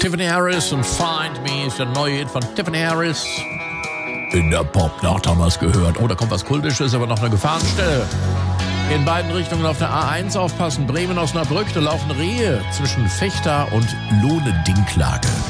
Tiffany Harris und Find Me ist der neue Hit von Tiffany Harris. In der Popnacht haben wir es gehört. Oh, da kommt was Kultisches, aber noch eine Gefahrenstelle. In beiden Richtungen auf der A1 aufpassen. Bremen, Osnabrück, da laufen Rehe zwischen Vechta und Lohne-Dinklage.